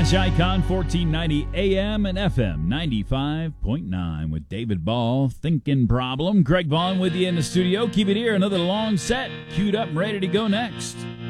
Cash Icon 1490 AM and FM 95.9 with David Ball, Thinking Problem. Greg Vaughn with you in the studio. Keep it here. Another long set queued up and ready to go next.